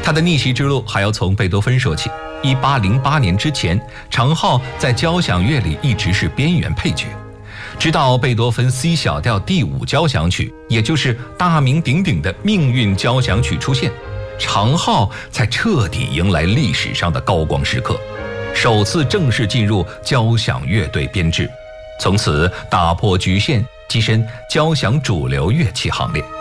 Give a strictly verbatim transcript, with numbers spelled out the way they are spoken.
他的逆袭之路还要从贝多芬说起。一八零八年之前，长号在交响乐里一直是边缘配角，直到贝多芬 C 小调第五交响曲，也就是大名鼎鼎的命运交响曲出现，长号才彻底迎来历史上的高光时刻，首次正式进入交响乐队编制，从此打破局限，跻身交响主流乐器行列。